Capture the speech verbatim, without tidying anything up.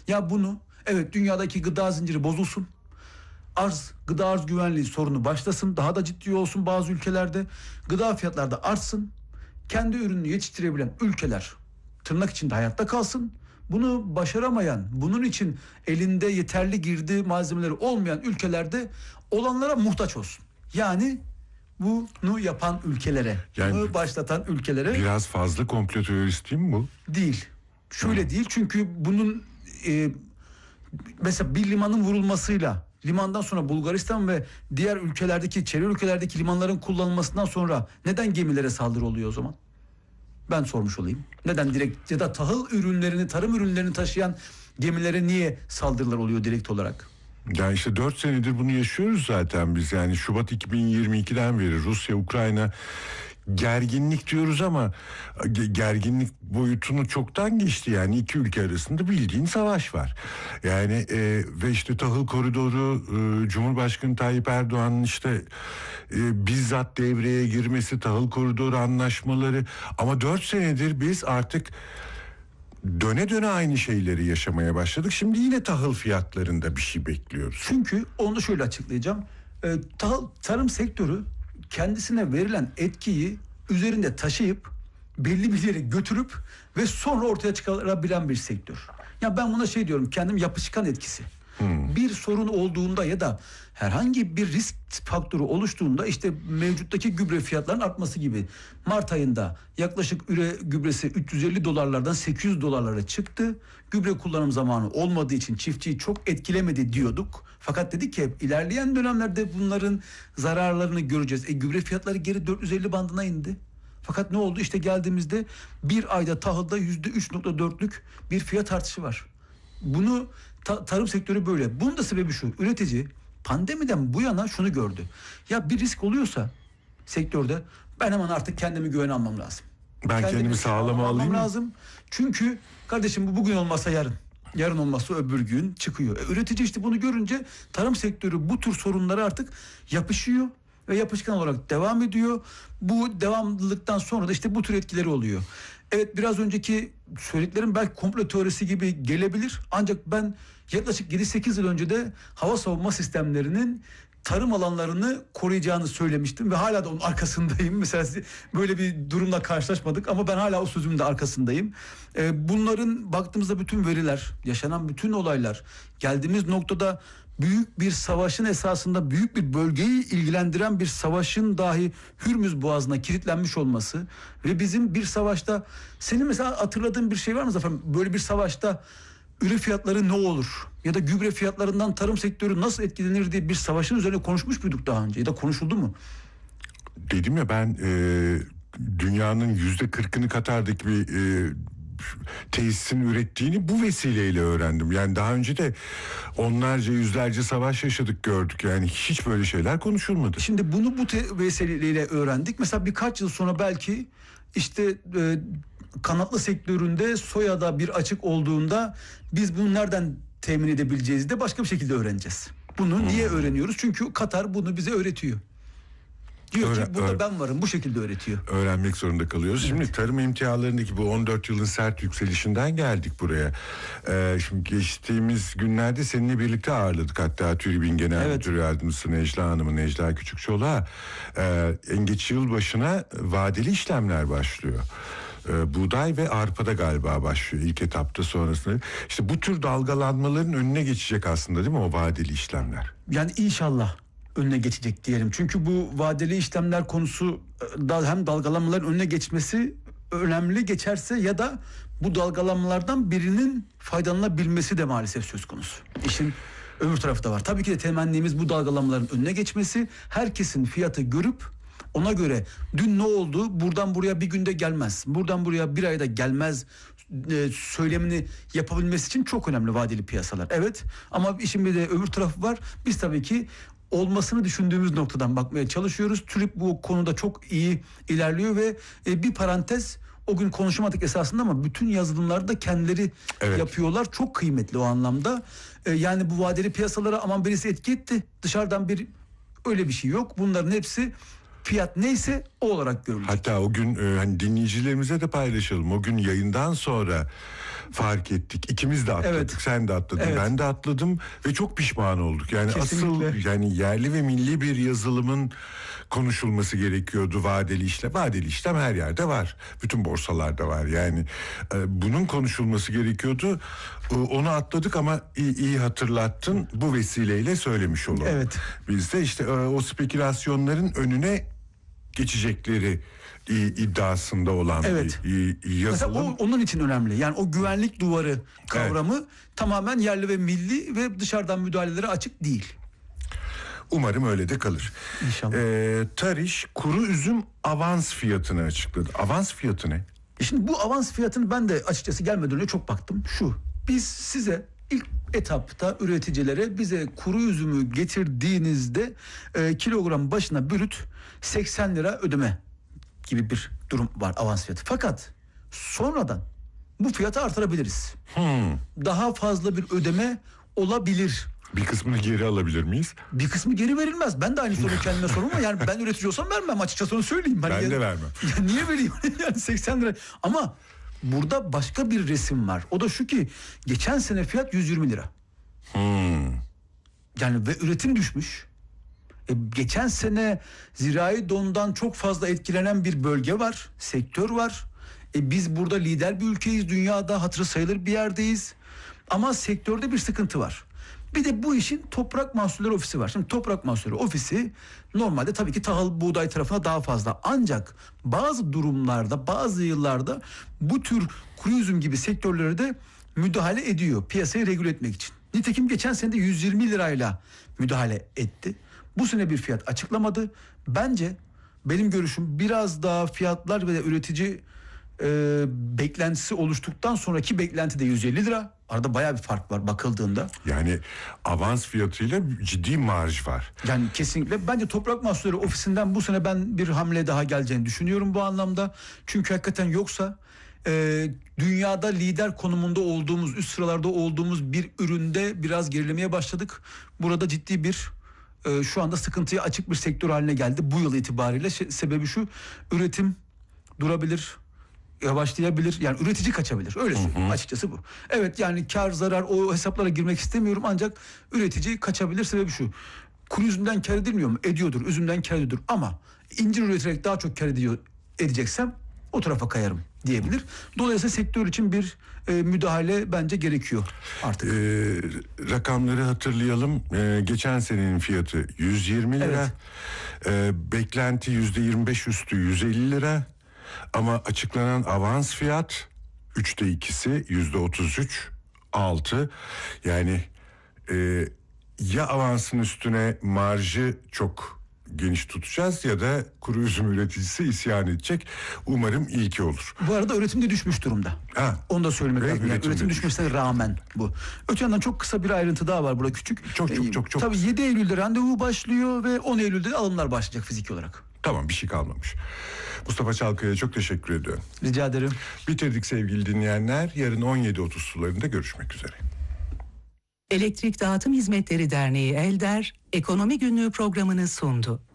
Ya bunu, evet, dünyadaki gıda zinciri bozulsun. Arz, gıda arz güvenliği sorunu başlasın. Daha da ciddi olsun bazı ülkelerde. Gıda fiyatları da artsın. Kendi ürününü yetiştirebilen ülkeler tırnak içinde hayatta kalsın. Bunu başaramayan, bunun için elinde yeterli girdi malzemeleri olmayan ülkelerde olanlara muhtaç olsun. Yani bunu yapan ülkelere, yani bunu başlatan ülkelere. Biraz fazla komplo teorisi değil mi bu? Değil. Şöyle hmm. değil, çünkü bunun e, mesela bir limanın vurulmasıyla, limandan sonra Bulgaristan ve diğer ülkelerdeki, çevre ülkelerdeki limanların kullanılmasından sonra neden gemilere saldırı oluyor o zaman? Ben sormuş olayım. Neden direkt, ya da tahıl ürünlerini, tarım ürünlerini taşıyan gemilere niye saldırılar oluyor direkt olarak? Yani işte dört senedir bunu yaşıyoruz zaten biz. Yani Şubat iki bin yirmi ikiden beri Rusya-Ukrayna gerginlik diyoruz ama gerginlik boyutunu çoktan geçti. Yani iki ülke arasında bildiğin savaş var. Yani e, ve işte tahıl koridoru, e, Cumhurbaşkanı Tayyip Erdoğan'ın işte e, bizzat devreye girmesi, tahıl koridoru anlaşmaları, ama dört senedir biz artık döne döne aynı şeyleri yaşamaya başladık. Şimdi yine tahıl fiyatlarında bir şey bekliyoruz. Çünkü onu şöyle açıklayacağım. E, tahıl, tarım sektörü kendisine verilen etkiyi üzerinde taşıyıp belli bir yere götürüp ve sonra ortaya çıkarabilen bir sektör. Ya ben buna şey diyorum, kendim yapışkan etkisi. Hmm. Bir sorun olduğunda ya da herhangi bir risk faktörü oluştuğunda, işte mevcuttaki gübre fiyatlarının artması gibi. Mart ayında yaklaşık üre gübresi üç yüz elli dolarlardan sekiz yüz dolarlara çıktı. Gübre kullanım zamanı olmadığı için çiftçiyi çok etkilemedi diyorduk. Fakat dedik ki ilerleyen dönemlerde bunların zararlarını göreceğiz. E, gübre fiyatları geri dört yüz elli bandına indi. Fakat ne oldu? İşte geldiğimizde bir ayda tahılda yüzde üç nokta dörtlük bir fiyat artışı var. Bunu ta- tarım sektörü böyle. Bunun da sebebi şu: üretici pandemiden bu yana şunu gördü. Ya bir risk oluyorsa sektörde, ben hemen artık kendimi güvene almam lazım. Ben kendimi, kendimi sağlama alayım lazım. Çünkü kardeşim bu bugün olmasa yarın. Yarın olmazsa öbür gün çıkıyor. E, üretici işte bunu görünce tarım sektörü bu tür sorunlara artık yapışıyor ve yapışkan olarak devam ediyor. Bu devamlılıktan sonra da işte bu tür etkileri oluyor. Evet, biraz önceki söylediklerim belki komplo teorisi gibi gelebilir. Ancak ben yaklaşık yedi sekiz yıl önce de hava savunma sistemlerinin tarım alanlarını koruyacağını söylemiştim ve hala da onun arkasındayım. Mesela böyle bir durumla karşılaşmadık ama ben hala o sözümün de arkasındayım. Ee, bunların baktığımızda bütün veriler, yaşanan bütün olaylar, geldiğimiz noktada büyük bir savaşın esasında büyük bir bölgeyi ilgilendiren bir savaşın dahi Hürmüz Boğazı'na kilitlenmiş olması ve bizim bir savaşta, senin mesela hatırladığın bir şey var mı Zafer? Böyle bir savaşta ürün fiyatları ne olur ya da gübre fiyatlarından tarım sektörü nasıl etkilenir diye bir savaşın üzerine konuşmuş muyduk daha önce ya da konuşuldu mu? Dedim ya ben e, dünyanın yüzde kırkını Katar'daki bir e, tesisin ürettiğini bu vesileyle öğrendim. Yani daha önce de onlarca yüzlerce savaş yaşadık, gördük. Yani hiç böyle şeyler konuşulmadı. Şimdi bunu bu te- vesileyle öğrendik. Mesela birkaç yıl sonra belki işte e, kanatlı sektöründe soyada bir açık olduğunda biz bunu nereden temin edebileceğiz de başka bir şekilde öğreneceğiz. Bunu hmm. niye öğreniyoruz? Çünkü Katar bunu bize öğretiyor. Diyor Öğren, ki burada öğren, ben varım, bu şekilde öğretiyor. Öğrenmek zorunda kalıyoruz. Evet. Şimdi tarım emtialarındaki bu on dört yılın sert yükselişinden geldik buraya. Ee, şimdi geçtiğimiz günlerde seninle birlikte ağırladık hatta TÜRİB'in Genel evet. Müdür Yardımcısı Necla Hanım'ı, Necla Küçükçoğlu'na. Ee, en geç yıl başına vadeli işlemler başlıyor. Ee, buğday ve arpada galiba başlıyor ilk etapta, sonrasında. İşte bu tür dalgalanmaların önüne geçecek aslında, değil mi o vadeli işlemler? Yani inşallah önüne geçecek diyelim. Çünkü bu vadeli işlemler konusu hem dalgalanmaların önüne geçmesi önemli, geçerse ya da bu dalgalanmalardan birinin faydalanabilmesi de maalesef söz konusu. İşin öbür tarafı da var. Tabii ki de temennimiz bu dalgalanmaların önüne geçmesi. Herkesin fiyatı görüp ona göre dün ne oldu, buradan buraya bir günde gelmez, buradan buraya bir ayda gelmez e, söylemini yapabilmesi için çok önemli vadeli piyasalar. Evet, ama işin bir de öbür tarafı var. Biz tabii ki olmasını düşündüğümüz noktadan bakmaya çalışıyoruz. TÜRİB bu konuda çok iyi ilerliyor ve e, bir parantez, o gün konuşamadık esasında ama bütün yazılımları da kendileri evet. yapıyorlar. Çok kıymetli o anlamda. E, yani bu vadeli piyasalara aman birisi etki etti, dışarıdan bir, öyle bir şey yok. Bunların hepsi fiyat neyse o olarak görülecek. Hatta o gün e, hani dinleyicilerimize de paylaşalım. O gün yayından sonra fark ettik. İkimiz de atladık. Evet. Sen de atladın. Evet. Ben de atladım ve çok pişman olduk. Yani Kesinlikle. asıl yani yerli ve milli bir yazılımın konuşulması gerekiyordu vadeli işlem. Vadeli işlem her yerde var. Bütün borsalarda var. Yani e, bunun konuşulması gerekiyordu. E, onu atladık ama iyi, iyi hatırlattın. Bu vesileyle söylemiş olalım. Evet. Biz de işte e, o spekülasyonların önüne geçecekleri i- iddiasında olan Evet. bir i- Mesela yazılım. o onun için önemli. Yani o güvenlik duvarı kavramı tamamen yerli ve milli ve dışarıdan müdahalelere açık değil. Umarım öyle de kalır. İnşallah. Ee, Tariş kuru üzüm avans fiyatını açıkladı. Avans fiyatı ne? E Şimdi bu avans fiyatını ben de açıkçası gelmeden önce çok baktım. Şu, biz size ilk etapta üreticilere bize kuru üzümü getirdiğinizde e, kilogram başına brüt seksen lira ödeme gibi bir durum var, avans fiyatı. Fakat sonradan bu fiyatı artırabiliriz. Daha fazla bir ödeme olabilir. Bir kısmını geri alabilir miyiz? Bir kısmı geri verilmez. Ben de aynı soruyu kendime soruyorum ama yani ben üretici olsam vermem, açıkçası onu söyleyeyim. Ben ya, de vermem. Ya niye vereyim yani seksen lira? Ama burada başka bir resim var. O da şu ki geçen sene fiyat yüz yirmi lira. Yani ve üretim düşmüş. E, geçen sene zirai dondan çok fazla etkilenen bir bölge var, sektör var. E, biz burada lider bir ülkeyiz, dünyada hatırı sayılır bir yerdeyiz. Ama sektörde bir sıkıntı var. Bir de bu işin Toprak Mahsulleri Ofisi var. Şimdi Toprak Mahsulleri Ofisi normalde tabii ki tahıl, buğday tarafına daha fazla. Ancak bazı durumlarda, bazı yıllarda bu tür kuru üzüm gibi sektörlere de müdahale ediyor. Piyasayı regüle etmek için. Nitekim geçen sene de yüz yirmi lirayla müdahale etti. Bu sene bir fiyat açıklamadı. Bence benim görüşüm biraz daha fiyatlar ve üretici e, beklentisi oluştuktan sonraki beklenti de yüz elli lira. Arada bayağı bir fark var bakıldığında. Yani avans fiyatıyla ciddi marj var. Yani kesinlikle bence Toprak Mahsulleri Ofisi'nden bu sene ben bir hamle daha geleceğini düşünüyorum bu anlamda. Çünkü hakikaten yoksa e, dünyada lider konumunda olduğumuz, üst sıralarda olduğumuz bir üründe biraz gerilemeye başladık. Burada ciddi bir e, şu anda sıkıntıya açık bir sektör haline geldi bu yıl itibariyle. Şey, sebebi şu, üretim durabilir, yavaşlayabilir, yani üretici kaçabilir, öyle söyleyeyim, açıkçası bu. Evet, yani kar zarar o hesaplara girmek istemiyorum ancak üretici kaçabilir, sebebi şu: kuru üzümden kar edilmiyor mu? Ediyordur, üzümden kar ediyordur ama incir üreterek daha çok kar ediyor, edeceksem o tarafa kayarım diyebilir. Dolayısıyla sektör için bir e, müdahale bence gerekiyor artık. Ee, rakamları hatırlayalım. Ee, geçen senenin fiyatı yüz yirmi lira. Ee, beklenti yüzde yirmi beş üstü yüz elli lira. Ama açıklanan avans fiyat üçte ikisi yüzde otuz üç altı. Yani e, ya avansın üstüne marjı çok geniş tutacağız ya da kuru üzüm üreticisi isyan edecek. Umarım iyi ki olur. Bu arada üretim de düşmüş durumda. Ha. Onu da söylemek Ve lazım. Yani üretim de üretim düşmüş. düşmesine rağmen bu. Öte yandan çok kısa bir ayrıntı daha var burada, küçük. Çok, çok, Ee, çok, çok Tabii kısa. yedi Eylül'de randevu başlıyor ve on Eylül'de de alımlar başlayacak fiziki olarak. Tamam, bir şey kalmamış. Mustafa Çalkaya'ya çok teşekkür ediyorum. Rica ederim. Bitirdik sevgili dinleyenler. Yarın on yedi otuz sularında görüşmek üzere. Elektrik Dağıtım Hizmetleri Derneği Elder, Ekonomi Günlüğü programını sundu.